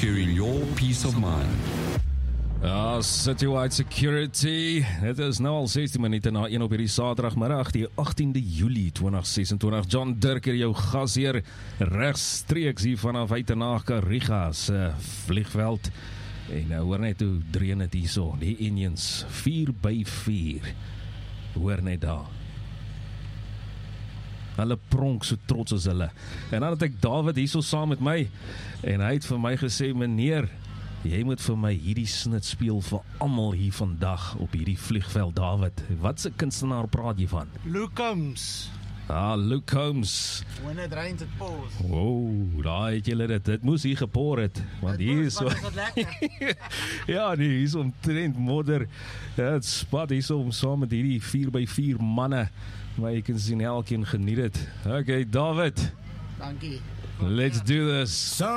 securing your peace of mind. Citywide Security. Dit is nou al 16 minute na 1 op hierdie Saterdagmiddag, die 18de Julie 2026. John Dirker, jou gasheer, regstreeks hier vanaf Uitenhage Kariga se vliegveld. En nou hoor net hoe dreun het hierso, die Indians 4x4. Hoor net daar. Hulle pronk so trots as hulle. En dan het ek David hierso saam met my, en hy het vir my gesê, meneer, jy moet vir my hierdie snit speel vir almal hier vandag op hierdie vliegveld, David. Wat se kunstenaar praat jy van? Luke Combs. Luke Combs. When it rains, it pours. Daar het julle dit. Dit moes hier gepoor het. Want hier is so... ja, nee, hier is omtrent modder. Het spat hier so om saam met hierdie 4x4 manne. Maar jy kan sien, elkeen geniet het. Okay, David. Dankie. Let's do this.